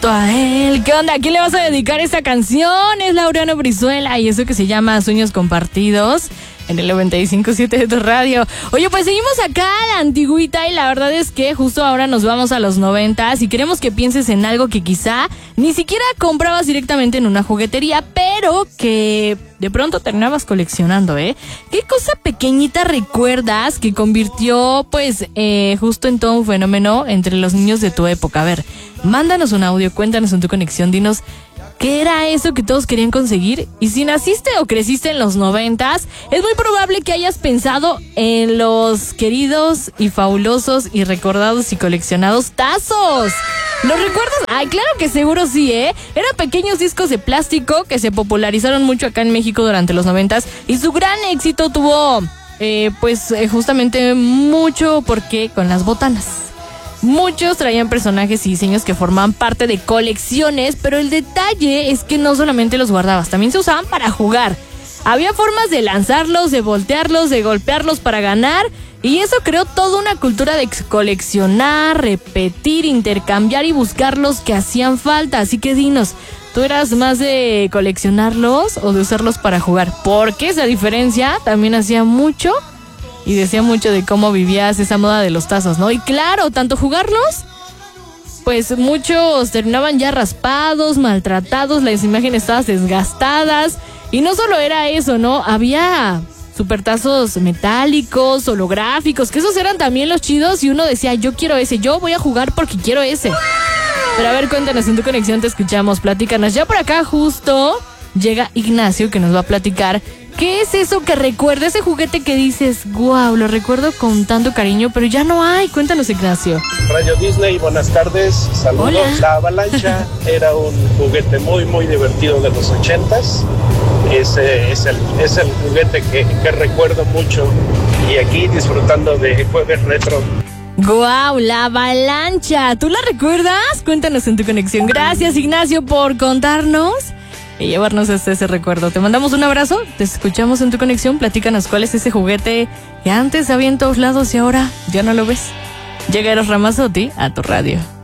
junto a él. ¿Qué onda? ¿A quién le vas a dedicar esta canción? Es Laureano Brizuela y eso que se llama Sueños Compartidos en el 95.7 de tu radio. Oye, pues seguimos acá a la antigüita y la verdad es que justo ahora nos vamos a los 90s y queremos que pienses en algo que quizá ni siquiera comprabas directamente en una juguetería, pero que de pronto terminabas coleccionando, ¿eh? ¿Qué cosa pequeñita recuerdas que convirtió, pues, justo en todo un fenómeno entre los niños de tu época? A ver, mándanos un audio, cuéntanos en tu conexión, dinos ¿qué era eso que todos querían conseguir? Y si naciste o creciste en los 90s, es muy probable que hayas pensado en los queridos y fabulosos y recordados y coleccionados tazos. ¿Los recuerdas? Ay, claro que seguro sí, ¿eh? Eran pequeños discos de plástico que se popularizaron mucho acá en México durante los 90s y su gran éxito tuvo, justamente mucho porque con las botanas. Muchos traían personajes y diseños que formaban parte de colecciones, pero el detalle es que no solamente los guardabas, también se usaban para jugar. Había formas de lanzarlos, de voltearlos, de golpearlos para ganar, y eso creó toda una cultura de coleccionar, repetir, intercambiar y buscar los que hacían falta. Así que dinos, ¿tú eras más de coleccionarlos o de usarlos para jugar? Porque esa diferencia también hacía mucho y decía mucho de cómo vivías esa moda de los tazos, ¿no? Y claro, tanto jugarlos, pues muchos terminaban ya raspados, maltratados, las imágenes todas desgastadas. Y no solo era eso, ¿no? Había supertazos metálicos, holográficos, que esos eran también los chidos y uno decía, yo quiero ese, yo voy a jugar porque quiero ese. Pero a ver, cuéntanos en tu conexión, te escuchamos, platícanos. Ya por acá justo llega Ignacio que nos va a platicar ¿qué es eso que recuerda? Ese juguete que dices, wow, lo recuerdo con tanto cariño, pero ya no hay. Cuéntanos, Ignacio. Radio Disney, buenas tardes, saludos. Hola. La avalancha era un juguete muy, muy divertido de los 80s. Es el juguete que recuerdo mucho. Y aquí disfrutando de Jueves Retro. ¡Guau! La avalancha. ¿Tú la recuerdas? Cuéntanos en tu conexión. Gracias, Ignacio, por contarnos y llevarnos hasta ese recuerdo. Te mandamos un abrazo, te escuchamos en tu conexión, platícanos cuál es ese juguete que antes había en todos lados y ahora ya no lo ves. Llega Eros Ramazzotti a tu radio.